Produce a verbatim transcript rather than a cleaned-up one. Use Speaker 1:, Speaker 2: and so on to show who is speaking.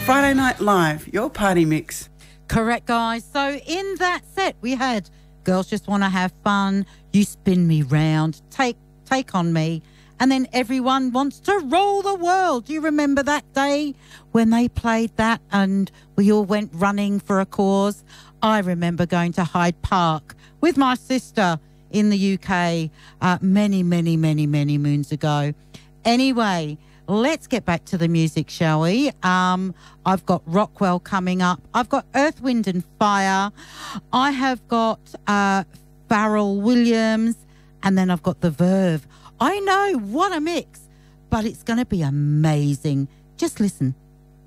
Speaker 1: Friday Night Live, your party mix.
Speaker 2: Correct, guys. So in that set, we had Girls Just Want to Have Fun, You Spin Me Round, Take Take On Me, and then Everyone Wants to Rule the World. Do you remember that day when they played that and we all went running for a cause? I remember going to Hyde Park with my sister in the U K uh, many, many, many, many moons ago. Anyway, let's get back to the music, shall we? Um, I've got Rockwell coming up. I've got Earth, Wind and Fire. I have got uh, Pharrell Williams. And then I've got The Verve. I know, what a mix. But it's going to be amazing. Just listen.